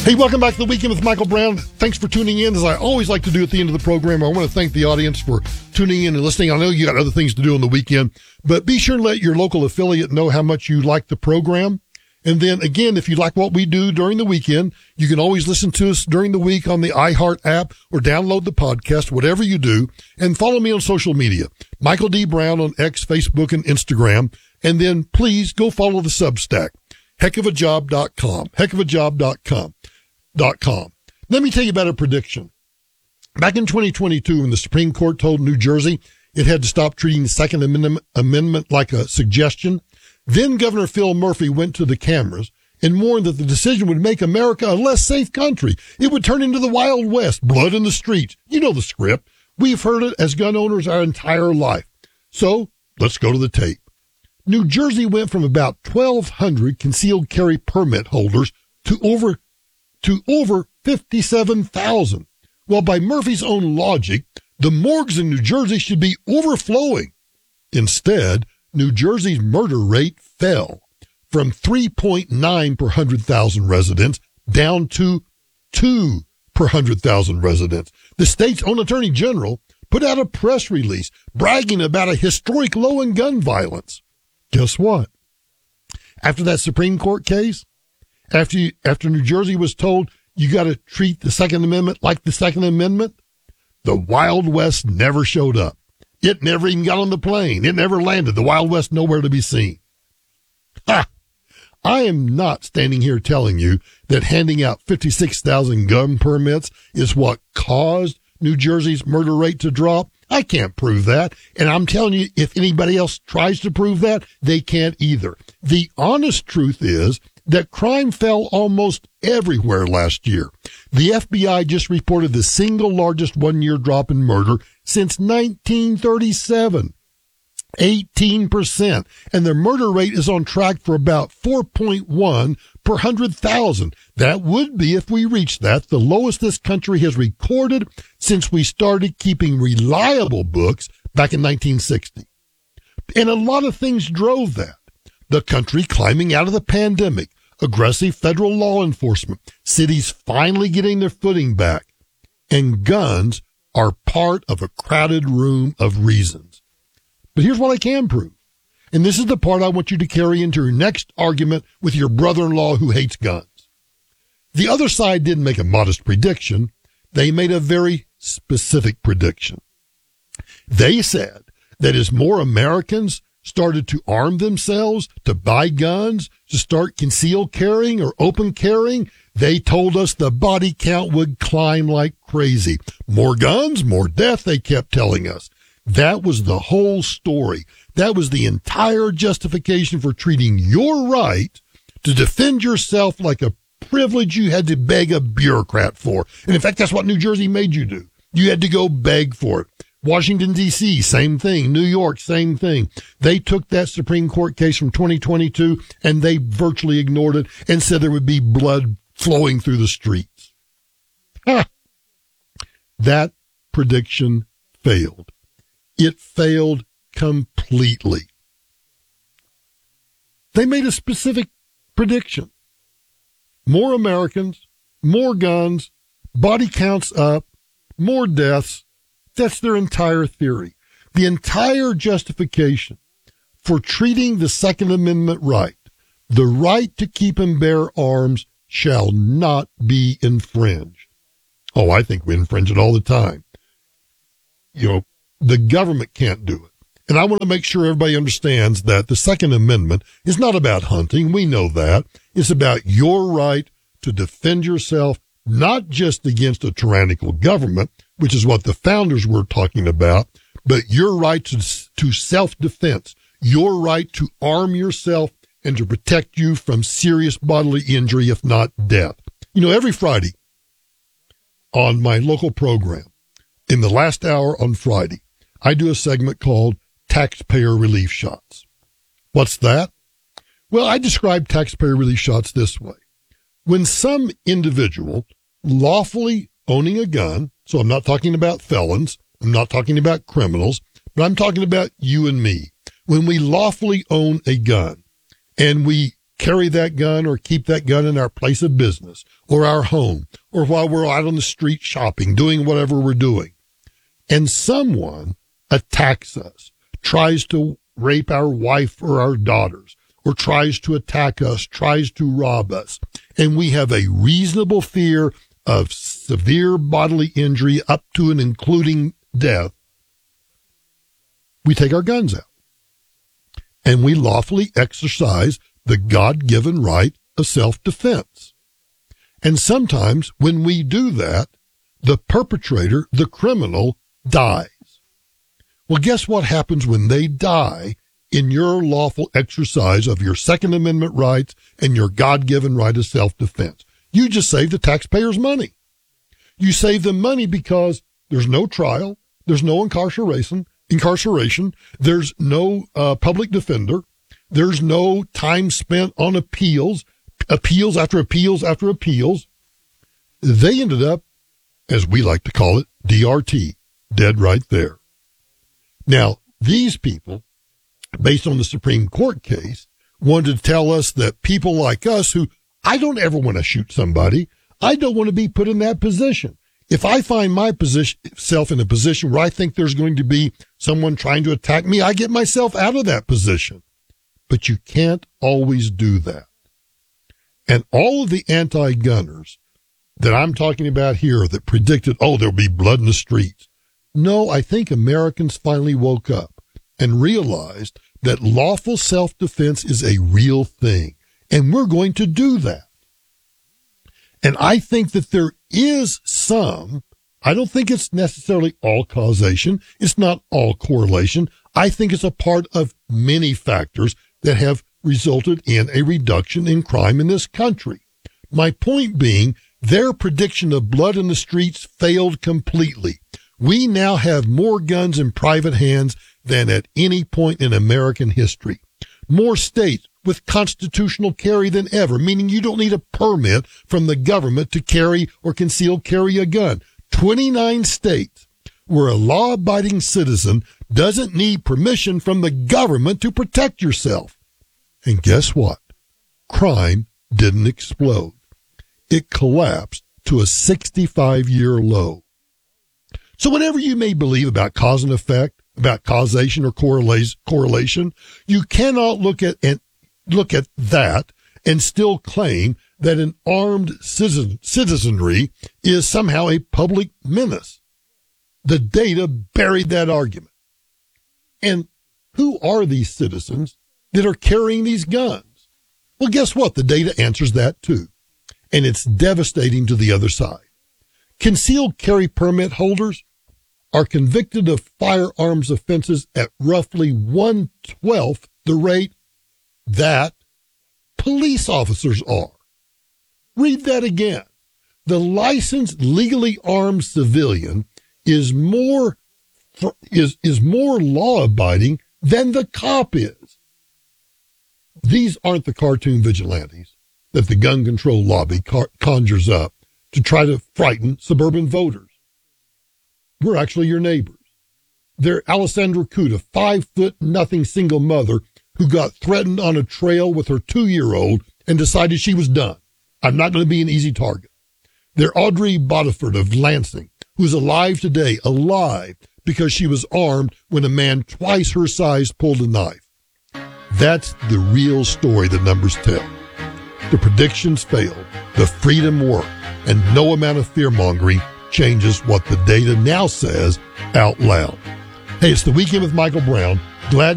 Hey, welcome back to The Weekend with Michael Brown. Thanks for tuning in. As I always like to do at the end of the program, I want to thank the audience for tuning in and listening. I know you got other things to do on the weekend, but be sure to let your local affiliate know how much you like the program. And then, again, if you like what we do during the weekend, you can always listen to us during the week on the iHeart app or download the podcast, whatever you do. And follow me on social media, Michael D. Brown on X, Facebook, and Instagram. And then please go follow the Substack, heckofajob.com, heckofajob.com. Let me tell you about a prediction. Back in 2022, when the Supreme Court told New Jersey it had to stop treating the Second Amendment like a suggestion, then Governor Phil Murphy went to the cameras and warned that the decision would make America a less safe country. It would turn into the Wild West, blood in the streets. You know the script. We've heard it as gun owners our entire life. So let's go to the tape. New Jersey went from about 1,200 concealed carry permit holders to over 57,000. Well, by Murphy's own logic, the morgues in New Jersey should be overflowing. Instead, New Jersey's murder rate fell from 3.9 per 100,000 residents down to 2 per 100,000 residents. The state's own attorney general put out a press release bragging about a historic low in gun violence. Guess what? After that Supreme Court case, after New Jersey was told you got to treat the Second Amendment like the Second Amendment, the Wild West never showed up. It never even got on the plane. It never landed. The Wild West nowhere to be seen. Ha! I am not standing here telling you that handing out 56,000 gun permits is what caused New Jersey's murder rate to drop. I can't prove that. And I'm telling you, if anybody else tries to prove that, they can't either. The honest truth is that crime fell almost everywhere last year. The FBI just reported the single largest one-year drop in murder since 1937, 18%. And the murder rate is on track for about 4.1 per 100,000. That would be, if we reach that, the lowest this country has recorded since we started keeping reliable books back in 1960. And a lot of things drove that. The country climbing out of the pandemic, aggressive federal law enforcement, cities finally getting their footing back, and guns are part of a crowded room of reasons. But here's what I can prove, and this is the part I want you to carry into your next argument with your brother-in-law who hates guns. The other side didn't make a modest prediction. They made a very specific prediction. They said that as more Americans started to arm themselves, to buy guns, to start concealed carrying or open carrying, they told us the body count would climb like crazy. More guns, more death, they kept telling us. That was the whole story. That was the entire justification for treating your right to defend yourself like a privilege you had to beg a bureaucrat for. And in fact, that's what New Jersey made you do. You had to go beg for it. Washington, D.C., same thing. New York, same thing. They took that Supreme Court case from 2022 and they virtually ignored it and said there would be blood flowing through the streets. That prediction failed. It failed completely. They made a specific prediction. More Americans, more guns, body counts up, more deaths. That's their entire theory. The entire justification for treating the Second Amendment right, the right to keep and bear arms, shall not be infringed. Oh, I think we infringe it all the time. The government can't do it. And I want to make sure everybody understands that the Second Amendment is not about hunting. We know that. It's about your right to defend yourself, not just against a tyrannical government, which is what the founders were talking about, but your right to self-defense, your right to arm yourself and to protect you from serious bodily injury, if not death. Every Friday on my local program, in the last hour on Friday, I do a segment called Taxpayer Relief Shots. What's that? Well, I describe taxpayer relief shots this way. When some individual lawfully owning a gun, so I'm not talking about felons, I'm not talking about criminals, but I'm talking about you and me. When we lawfully own a gun and we carry that gun or keep that gun in our place of business or our home or while we're out on the street shopping, doing whatever we're doing. And someone attacks us, tries to rape our wife or our daughters, or tries to attack us, tries to rob us, and we have a reasonable fear of severe bodily injury up to and including death, we take our guns out. And we lawfully exercise the God-given right of self-defense. And sometimes when we do that, the perpetrator, the criminal, dies. Well, guess what happens when they die in your lawful exercise of your Second Amendment rights and your God-given right of self-defense? You just save the taxpayers money. You save them money because there's no trial, there's no incarceration, there's no public defender, there's no time spent on appeals after appeals after appeals. They ended up, as we like to call it, DRT, dead right there. Now, these people, based on the Supreme Court case, wanted to tell us that people like us who, I don't ever want to shoot somebody. I don't want to be put in that position. If I find myself in a position where I think there's going to be someone trying to attack me, I get myself out of that position. But you can't always do that. And all of the anti-gunners that I'm talking about here that predicted, there'll be blood in the streets. No, I think Americans finally woke up and realized that lawful self-defense is a real thing. And we're going to do that. And I think that there is some, I don't think it's necessarily all causation. It's not all correlation. I think it's a part of many factors that have resulted in a reduction in crime in this country. My point being, their prediction of blood in the streets failed completely. We now have more guns in private hands than at any point in American history. More states with constitutional carry than ever, meaning you don't need a permit from the government to carry or concealed carry a gun. 29 states where a law-abiding citizen doesn't need permission from the government to protect yourself. And guess what? Crime didn't explode. It collapsed to a 65-year low. So whatever you may believe about cause and effect, about causation or correlation, you cannot look at that and still claim that an armed citizenry is somehow a public menace. The data buried that argument. And who are these citizens that are carrying these guns? Well, guess what? The data answers that too. And it's devastating to the other side. Concealed carry permit holders are convicted of firearms offenses at roughly 1/12 the rate that police officers are. Read that again. The licensed, legally armed civilian is more law-abiding than the cop is. These aren't the cartoon vigilantes that the gun control lobby conjures up to try to frighten suburban voters. We're actually your neighbors. They're Alessandra Coote, a 5'0" single mother who got threatened on a trail with her 2-year-old and decided she was done. I'm not going to be an easy target. They're Audrey Bodiford of Lansing, who's alive today, alive because she was armed when a man twice her size pulled a knife. That's the real story the numbers tell. The predictions failed, the freedom worked, and no amount of fear-mongering changes what the data now says out loud. Hey, it's the Weekend with Michael Brown. Glad